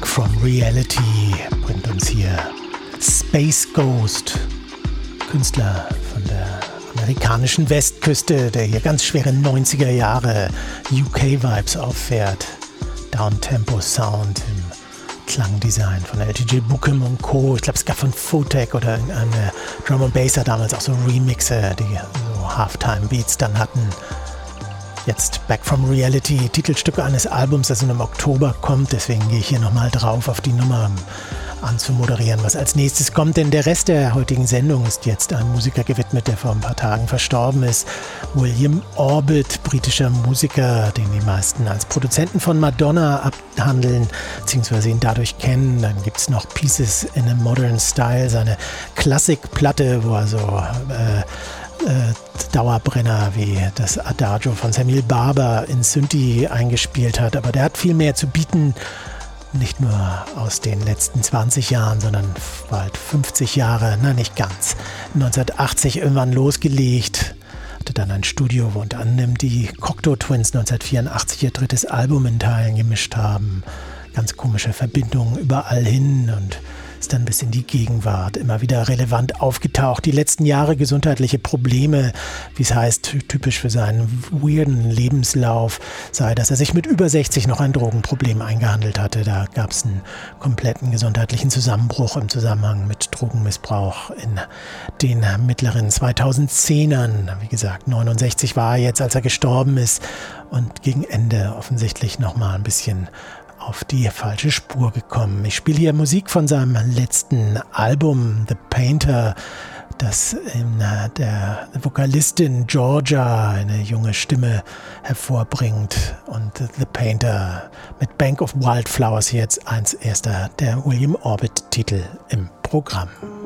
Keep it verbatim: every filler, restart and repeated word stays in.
from Reality bringt uns hier Space Ghost, Künstler von der amerikanischen Westküste, der hier ganz schwere neunziger Jahre U K-Vibes auffährt. Downtempo-Sound im Klangdesign von L T J Bukem und Co. Ich glaube, es gab von Photek oder irgendeine Drum and Basser damals auch so Remixe, die so Halftime-Beats dann hatten. Jetzt Back from Reality, Titelstücke eines Albums, das im Oktober kommt. Deswegen gehe ich hier nochmal drauf auf die Nummer anzumoderieren, was als nächstes kommt. Denn der Rest der heutigen Sendung ist jetzt einem Musiker gewidmet, der vor ein paar Tagen verstorben ist. William Orbit, britischer Musiker, den die meisten als Produzenten von Madonna abhandeln, beziehungsweise ihn dadurch kennen. Dann gibt es noch Pieces in a Modern Style, seine Klassikplatte, wo er so äh, Äh, Dauerbrenner wie das Adagio von Samuel Barber in Synthie eingespielt hat, aber der hat viel mehr zu bieten, nicht nur aus den letzten zwanzig Jahren, sondern bald fünfzig Jahre, na nicht ganz, neunzehnhundertachtzig irgendwann losgelegt, hatte dann ein Studio, wo unter anderem die Cocteau Twins neunzehnhundertvierundachtzig ihr drittes Album in Teilen gemischt haben, ganz komische Verbindungen überall hin und ist dann bis in die Gegenwart immer wieder relevant aufgetaucht. Die letzten Jahre gesundheitliche Probleme, wie es heißt, typisch für seinen weirden Lebenslauf, sei, dass er sich mit über sechzig noch ein Drogenproblem eingehandelt hatte. Da gab es einen kompletten gesundheitlichen Zusammenbruch im Zusammenhang mit Drogenmissbrauch in den mittleren zweitausendzehnern. Wie gesagt, neunundsechzig war er jetzt, als er gestorben ist und gegen Ende offensichtlich nochmal ein bisschen auf die falsche Spur gekommen. Ich spiele hier Musik von seinem letzten Album The Painter, das in der Vokalistin Georgia eine junge Stimme hervorbringt. Und The Painter mit Bank of Wildflowers hier jetzt eins erster der William Orbit Titel im Programm.